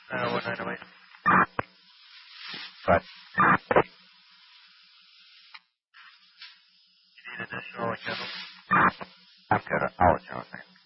908. But You need additional channels? I'm good. I'll let you know.